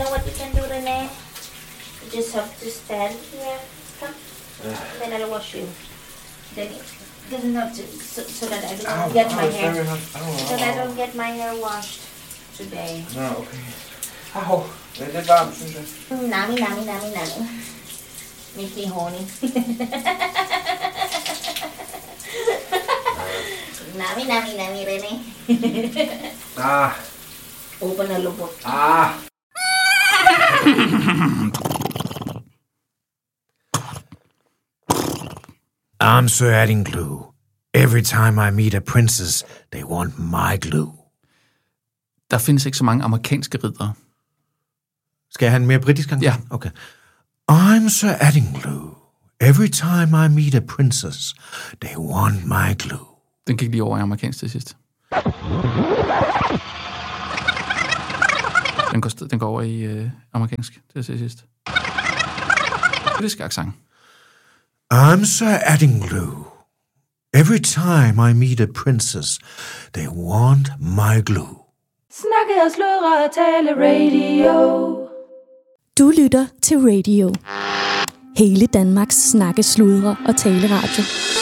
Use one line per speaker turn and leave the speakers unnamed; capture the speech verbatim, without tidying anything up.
know what you can do, Renee? You just have to stand here. Come. Uh. Then I'll wash you. Then it doesn't have to, so, so that I don't ow, get ow, my hair. Ow, so that I don't get my hair washed today.
Nå, okay. Au, det er lidt varmt, synes jeg.
Nami, nami, nami, nami. Make me horny. Nami, nami, nami, René.
Ah.
Open a lobo.
Ah.
I'm Sir Addingglue. Every time I meet a princess, they want my glue.
Der findes ikke så mange amerikanske riddere.
Skal jeg have en mere britisk gang?
Ja.
Okay. I'm Sir Addingglue. Every time I meet a princess, they want my glue.
Den gik lige over i amerikansk til sidst. Den går, den går over i øh, amerikansk til sidst. Britisk accent.
I'm Sir Addingglue. Every time I meet a princess, they want my glue.
Snakke og sludre og tale radio.
Du lytter til Radio. Hele Danmarks snakke, sludre og tale radio.